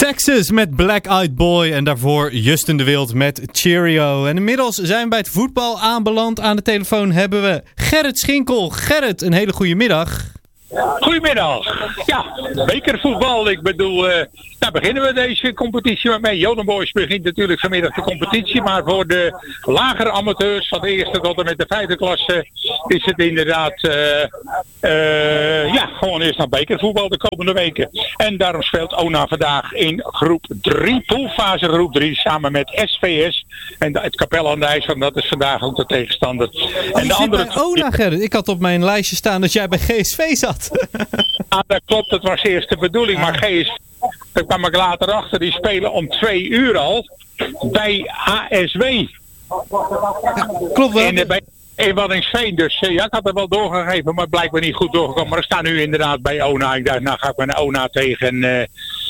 Texas met Black Eyed Boy en daarvoor Justin de Wild met Cheerio. En inmiddels zijn we bij het voetbal aanbeland. Aan de telefoon hebben we Gerrit Schinkel. Gerrit, een hele goede middag. Goedemiddag. Ja, bekervoetbal. Ik bedoel, daar beginnen we deze competitie mee. Joden Boys begint natuurlijk vanmiddag de competitie. Maar voor de lagere amateurs van de eerste tot en met de vijfde klasse is het inderdaad gewoon eerst naar bekervoetbal de komende weken. En daarom speelt ONA vandaag in groep 3, poolfase groep 3, samen met SVS. En het Kapel aan de IJs, want dat is vandaag ook de tegenstander. En de andere bij ONA, Gerrit. Ik had op mijn lijstje staan dat jij bij GSV zat. Ah, dat klopt, dat was eerst de bedoeling. Maar GSV, daar kwam ik later achter, die spelen om 2 uur al bij ASW. Ja, klopt wel. In Waddinxveen, dus ik had het wel doorgegeven, maar blijkbaar niet goed doorgekomen. Maar er staan nu inderdaad bij ONA. Ik dacht, nou ga ik met ONA tegen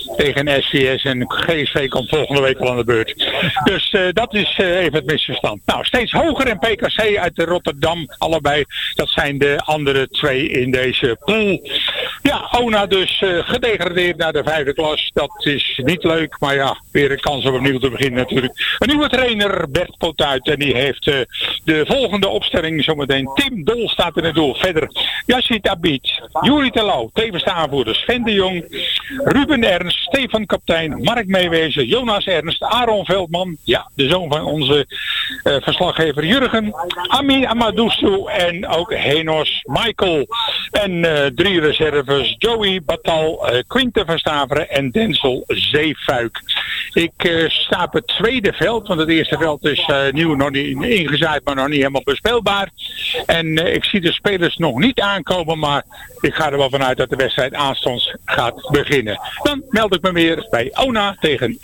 SVS en GSV komt volgende week al aan de beurt. Dus dat is even het misverstand. Nou, steeds hoger en PKC uit Rotterdam, allebei. Dat zijn de andere twee in deze pool. Ja, ONA dus gedegradeerd naar de vijfde klas. Dat is niet leuk, maar ja, weer een kans om opnieuw te beginnen natuurlijk. Een nieuwe trainer, Bert Potuit, en die heeft de volgende opstelling zometeen. Tim Dol staat in het doel. Verder Yashid Abid, Juri Terlouw, tevens de aanvoerders Sven de Jong, Ruben Ernst, Stefan Kaptein, Mark Meewezen, Jonas Ernst, Aaron Veldman, ja, de zoon van onze verslaggever Jurgen, Ami Amadoussou en ook Henos Michael. En 3 reserves, Joey Batal, Quinte van Staveren en Denzel Zeefuik. Ik sta op het tweede veld, want het eerste veld is nieuw, nog niet ingezaaid, maar nog niet helemaal bespeelbaar. En ik zie de spelers nog niet aankomen, maar ik ga er wel vanuit dat de wedstrijd aanstonds gaat beginnen. Dan meld ik me weer bij ONA tegen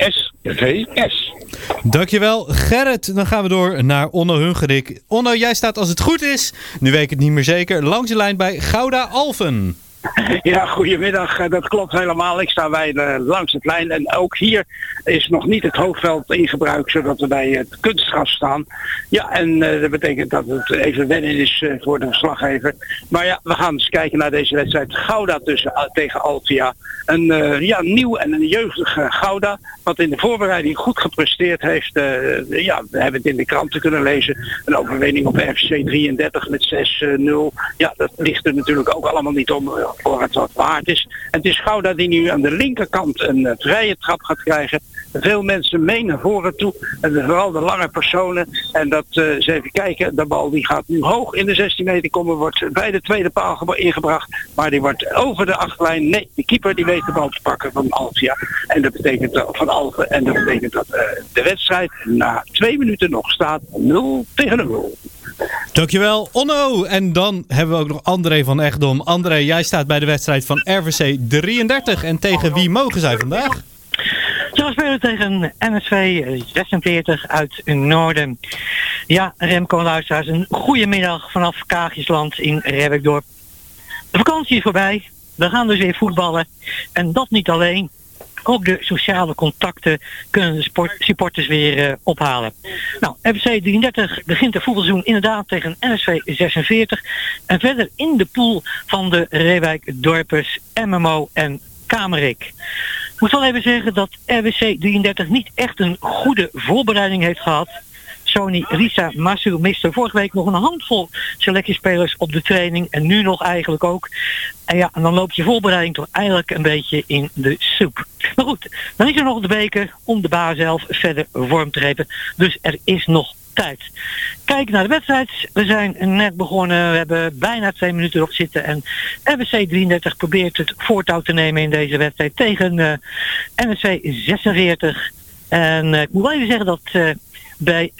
SVS. Dankjewel, Gerrit. Dan gaan we door naar Onno Hungerik. Onno, jij staat als het goed is, nu weet ik het niet meer zeker, langs de lijn bij Gouda Alphen. Ja, goedemiddag. Dat klopt helemaal. Ik sta langs het lijn en ook hier is nog niet het hoofdveld in gebruik, zodat we bij het kunstgras staan. Ja, en dat betekent dat het even wennen is voor de verslaggever. Maar ja, we gaan eens kijken naar deze wedstrijd Gouda tegen Altia. Een nieuw en een jeugdige Gouda, wat in de voorbereiding goed gepresteerd heeft. We hebben het in de kranten kunnen lezen. Een overwinning op FC 33 met 6-0. Ja, dat ligt er natuurlijk ook allemaal niet om voor het wat waard is. En het is Gouda die nu aan de linkerkant een vrije trap gaat krijgen. Veel mensen mee naar voren toe. En vooral de lange personen. En dat, eens even kijken, de bal die gaat nu hoog in de 16 meter komen. Wordt bij de tweede paal ingebracht. Maar die wordt over de achterlijn. Nee, de keeper die weet de bal te pakken van Altia. En dat betekent van Alphen. En dat betekent dat de wedstrijd na 2 minuten nog staat 0-0. Dankjewel, Onno. En dan hebben we ook nog André van Echtdom. André, jij staat bij de wedstrijd van RVC 33. En tegen wie mogen zij vandaag? Ze spelen tegen NSV 46 uit Noorden. Ja, Remco en luisteraars, een goede middag vanaf Kaagjesland in Rebekdorp. De vakantie is voorbij. We gaan dus weer voetballen. En dat niet alleen. Ook de sociale contacten kunnen de supporters weer ophalen. Nou, FC 33 begint het voetbalseizoen inderdaad tegen NSV 46. En verder in de pool van de Reewijk Dorpers, MMO en Kamerik. Ik moet wel even zeggen dat RWC 33 niet echt een goede voorbereiding heeft gehad. Sony, Risa, Masu miste vorige week nog een handvol selectiespelers op de training. En nu nog eigenlijk ook. En ja, en dan loopt je voorbereiding toch eigenlijk een beetje in de soep. Maar goed, dan is er nog de beker om de baas zelf verder vorm te geven. Dus er is nog tijd. Kijk naar de wedstrijd. We zijn net begonnen. We hebben bijna 2 minuten erop zitten. En RWC 33 probeert het voortouw te nemen in deze wedstrijd tegen NSV 46. En ik moet wel even zeggen dat bij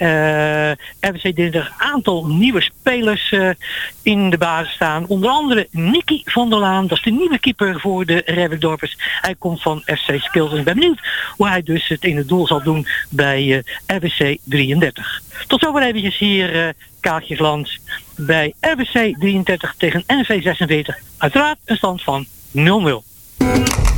RWC 33 een aantal nieuwe spelers in de basis staan. Onder andere Nicky van der Laan. Dat is de nieuwe keeper voor de Rebekdorpers. Hij komt van FC Skills. En ik ben benieuwd hoe hij dus het in het doel zal doen bij RWC 33. Tot zover eventjes hier Kaagjesland bij RWC 33 tegen NV 46. Uiteraard een stand van 0-0.